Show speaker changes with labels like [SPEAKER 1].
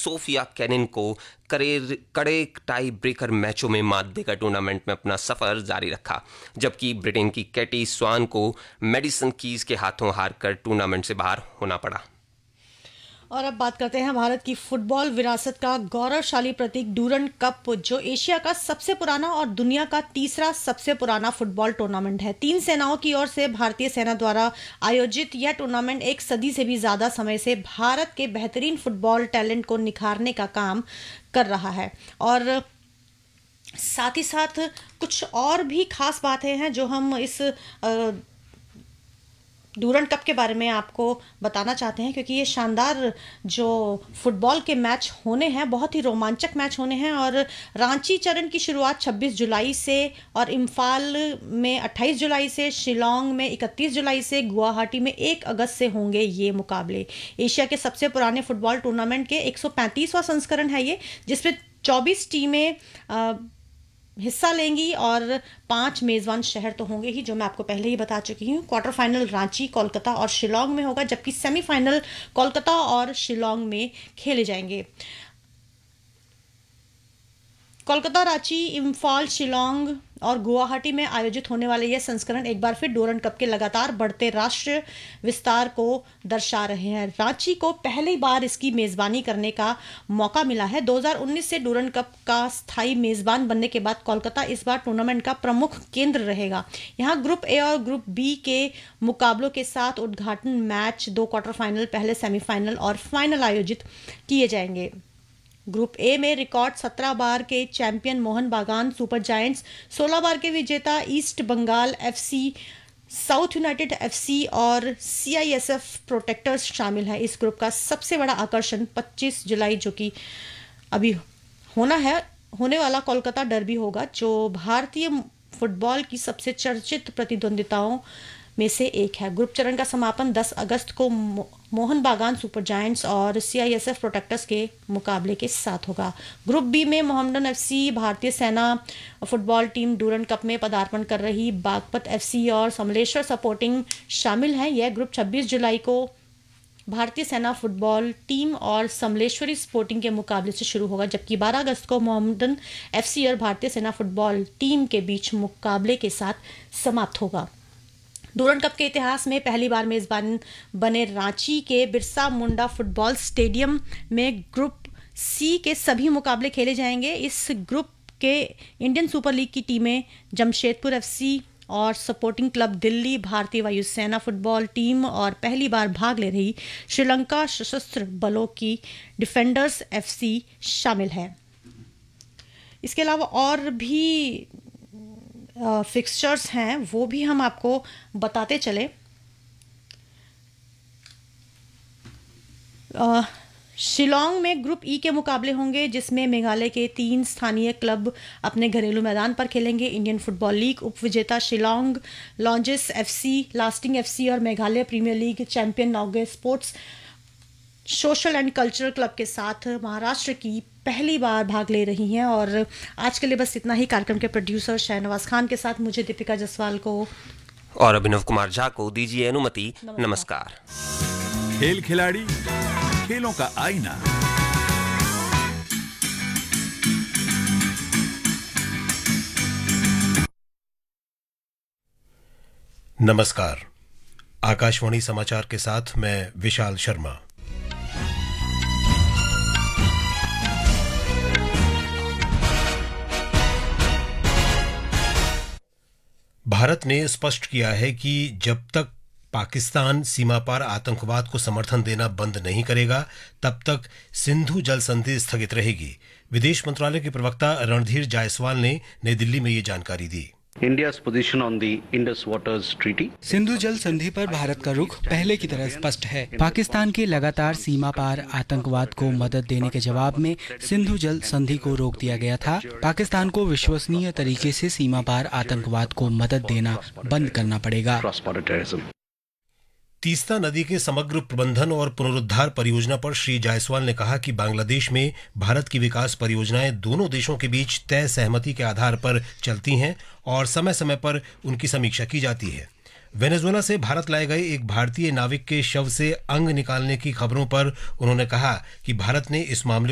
[SPEAKER 1] Sofia Kenin को कड़े tie breaker मैचों में मात देकर टूर्नामेंट में अपना सफर जारी रखा, जबकि ब्रिटेन की कैटी स्वान को मेडिसन कीज के हाथों हारकर टूर्नामेंट से बाहर होना पड़ा।
[SPEAKER 2] और अब बात करते हैं भारत की फुटबॉल विरासत का गौरवशाली प्रतीक डूरंड कप, जो एशिया का सबसे पुराना और दुनिया का तीसरा सबसे पुराना फुटबॉल टूर्नामेंट है। 3 सेनाओं की ओर से भारतीय सेना द्वारा आयोजित यह टूर्नामेंट एक सदी से भी ज्यादा समय से भारत के बेहतरीन फुटबॉल टैलेंट को निखारने का काम कर रहा है। और साथ ही साथ कुछ और भी खास बातें हैं जो हम इस डूरंड कप के बारे में आपको बताना चाहते हैं, क्योंकि ये शानदार जो फुटबॉल के मैच होने हैं, बहुत ही रोमांचक मैच होने हैं। और रांची चरण की शुरुआत 26 जुलाई से और इम्फाल में 28 जुलाई से, शिलोंग में 31 जुलाई से, गुवाहाटी में 1 अगस्त से होंगे ये मुकाबले। एशिया के सबसे पुराने फुटबॉल टूर्नामेंट के 135वां संस्करण है ये, जिसमें 24 टीमें हिस्सा लेंगी और 5 मेजबान शहर तो होंगे ही, जो मैं आपको पहले ही बता चुकी हूँ। क्वार्टर फाइनल रांची, कोलकाता और शिलोंग में होगा, जबकि सेमीफाइनल कोलकाता और शिलोंग में खेले जाएंगे। कोलकाता, रांची, इम्फाल, शिलोंग और गुवाहाटी में आयोजित होने वाले यह संस्करण एक बार फिर डूरंड कप के लगातार बढ़ते राष्ट्रीय विस्तार को दर्शा रहे हैं। रांची को पहली बार इसकी मेजबानी करने का मौका मिला है। 2019 से डूरंड कप का स्थायी मेजबान बनने के बाद कोलकाता इस बार टूर्नामेंट का प्रमुख केंद्र रहेगा। यहां ग्रुप ए और ग्रुप बी के मुकाबलों के साथ उद्घाटन मैच, 2 क्वार्टर फाइनल, पहले सेमीफाइनल और फाइनल आयोजित किए जाएंगे। ग्रुप ए में रिकॉर्ड 17 बार के चैंपियन मोहन बागान सुपर जायंट्स, 16 बार के विजेता east Bengal FC, south United FC और CISF प्रोटेक्टर्स शामिल है। इस ग्रुप का सबसे बड़ा आकर्षण 25 जुलाई जो कि अभी होने वाला कोलकाता डर्बी होगा, जो भारतीय फुटबॉल की सबसे चर्चित प्रतिद्वंदिताओं में से एक है। ग्रुप चरण का समापन 10 अगस्त को मोहन बागान सुपर जायंट्स और CISF प्रोटेक्टर्स के मुकाबले के साथ होगा। ग्रुप बी में मोहम्मडन FC, भारतीय सेना फुटबॉल टीम, डूरंड कप में पदार्पण कर रही बागपत FC और समलेश्वर स्पोर्टिंग शामिल हैं। यह ग्रुप 26 जुलाई को भारतीय सेना फुटबॉल टीम और समलेश्वरी स्पोर्टिंग के मुकाबले से शुरू होगा, जबकि 12 अगस्त को मोहम्मडन FC और भारतीय सेना फुटबॉल टीम के बीच मुकाबले के साथ समाप्त होगा। डूरंड कप के इतिहास में पहली बार मेजबान बने रांची के बिरसा मुंडा फुटबॉल स्टेडियम में ग्रुप सी के सभी मुकाबले खेले जाएंगे। इस ग्रुप के इंडियन सुपर लीग की टीमें जमशेदपुर FC और सपोर्टिंग क्लब दिल्ली, भारतीय वायुसेना फुटबॉल टीम और पहली बार भाग ले रही श्रीलंका सशस्त्र बलों की डिफेंडर्स FC शामिल है। इसके अलावा और भी फिक्सचर्स हैं, वो भी हम आपको बताते चले। शिलोंग में ग्रुप ई के मुकाबले होंगे, जिसमें मेघालय के 3 स्थानीय क्लब अपने घरेलू मैदान पर खेलेंगे। इंडियन फुटबॉल लीग उपविजेता Shillong lounges FC, lasting FC और Meghalaya premiere league champion नौगे sports social and cultural club के साथ महाराष्ट्र की पहली बार भाग ले रही हैं। और आज के लिए बस इतना ही। कार्यक्रम के प्रोड्यूसर शहनवाज खान के साथ मुझे दीपिका जसवाल को
[SPEAKER 1] और अभिनव कुमार झा को दीजिए अनुमति। नमस्कार।
[SPEAKER 3] खेल खिलाड़ी, खेलों का आईना।
[SPEAKER 4] नमस्कार। आकाशवाणी समाचार के साथ मैं विशाल शर्मा। भारत ने स्पष्ट किया है कि जब तक पाकिस्तान सीमा पार आतंकवाद को समर्थन देना बंद नहीं करेगा, तब तक सिंधु जल संधि स्थगित रहेगी। विदेश मंत्रालय के प्रवक्ता रणधीर जायसवाल ने नई दिल्ली में ये जानकारी दी।
[SPEAKER 5] India's position on the Indus Waters Treaty.
[SPEAKER 6] Sindhu जल संधि पर भारत का रुख पहले की तरह स्पष्ट है। पाकिस्तान के लगातार सीमा पार आतंकवाद को मदद देने के जवाब में सिंधु जल संधि को रोक दिया गया था। पाकिस्तान को विश्वसनीय तरीके से सीमा पार आतंकवाद को मदद देना बंद करना पड़ेगा।
[SPEAKER 4] तीस्ता नदी के समग्र प्रबंधन और पुनरुद्धार परियोजना पर श्री जायसवाल ने कहा कि बांग्लादेश में भारत की विकास परियोजनाएं दोनों देशों के बीच तय सहमति के आधार पर चलती हैं और समय समय पर उनकी समीक्षा की जाती है। वेनेजुएला से भारत लाए गए एक भारतीय नाविक के शव से अंग निकालने की खबरों पर उन्होंने कहा कि भारत ने इस मामले